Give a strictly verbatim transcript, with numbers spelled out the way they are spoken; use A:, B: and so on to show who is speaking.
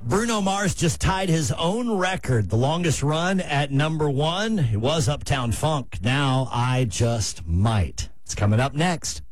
A: Bruno Mars just tied his own record, the longest run at number one. It was Uptown Funk. Now I Just Might. It's coming up next.